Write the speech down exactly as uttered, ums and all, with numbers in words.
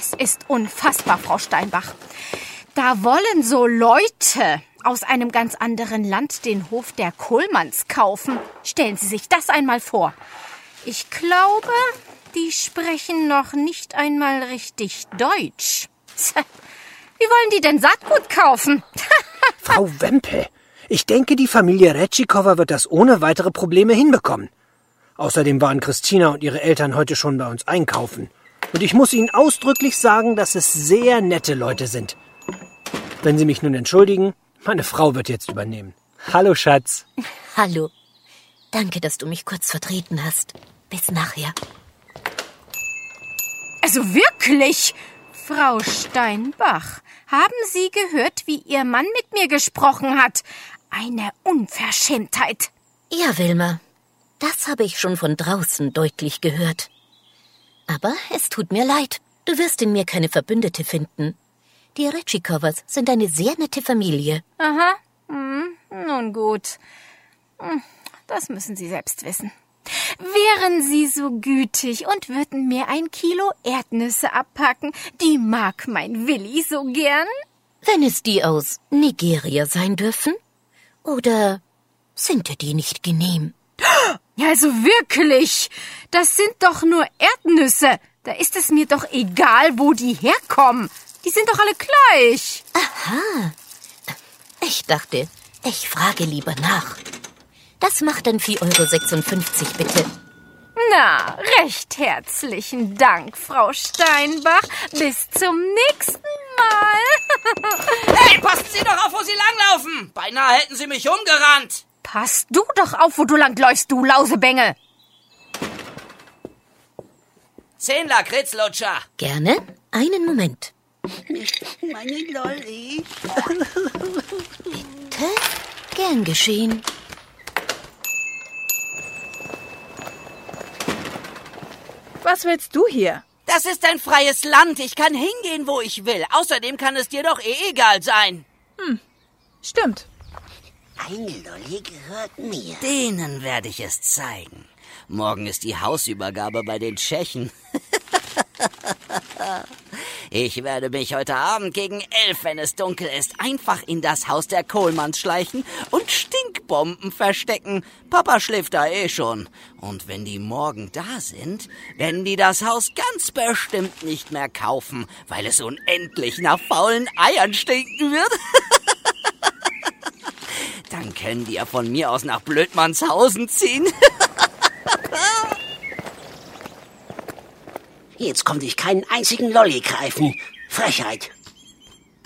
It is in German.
Es ist unfassbar, Frau Steinbach. Da wollen so Leute aus einem ganz anderen Land den Hof der Kohlmanns kaufen. Stellen Sie sich das einmal vor. Ich glaube, die sprechen noch nicht einmal richtig Deutsch. Wie wollen die denn Saatgut kaufen? Frau Wempel, ich denke, die Familie Retschikowa wird das ohne weitere Probleme hinbekommen. Außerdem waren Christina und ihre Eltern heute schon bei uns einkaufen. Und ich muss Ihnen ausdrücklich sagen, dass es sehr nette Leute sind. Wenn Sie mich nun entschuldigen, meine Frau wird jetzt übernehmen. Hallo, Schatz. Hallo. Danke, dass du mich kurz vertreten hast. Bis nachher. Also wirklich, Frau Steinbach, haben Sie gehört, wie Ihr Mann mit mir gesprochen hat? Eine Unverschämtheit. Ja, Wilma, das habe ich schon von draußen deutlich gehört. Aber es tut mir leid, du wirst in mir keine Verbündete finden. Die Retschikowas sind eine sehr nette Familie. Aha, hm, nun gut. Das müssen Sie selbst wissen. Wären Sie so gütig und würden mir ein Kilo Erdnüsse abpacken? Die mag mein Willi so gern. Wenn es die aus Nigeria sein dürfen? Oder sind dir die nicht genehm? Ja, also wirklich, das sind doch nur Erdnüsse. Da ist es mir doch egal, wo die herkommen. Die sind doch alle gleich. Aha. Ich dachte, ich frage lieber nach. Das macht dann vier Euro sechsundfünfzig, bitte. Na, recht herzlichen Dank, Frau Steinbach. Bis zum nächsten Mal. Hey, passen Sie doch auf, wo Sie langlaufen. Beinahe hätten Sie mich umgerannt. Pass du doch auf, wo du langläufst, du Lausebengel. Zehn Lakritzlutscher. Gerne. Einen Moment. Meine Lolli. Bitte? Gern geschehen. Was willst du hier? Das ist ein freies Land. Ich kann hingehen, wo ich will. Außerdem kann es dir doch eh egal sein. Hm, stimmt. Eine Lolli gehört mir. Denen werde ich es zeigen. Morgen ist die Hausübergabe bei den Tschechen. Ich werde mich heute Abend gegen elf, wenn es dunkel ist, einfach in das Haus der Kohlmanns schleichen und Stinkbomben verstecken. Papa schläft da eh schon. Und wenn die morgen da sind, werden die das Haus ganz bestimmt nicht mehr kaufen, weil es unendlich nach faulen Eiern stinken wird. Dann können die ja von mir aus nach Blödmannshausen ziehen. Jetzt konnte ich keinen einzigen Lolli greifen. Frechheit.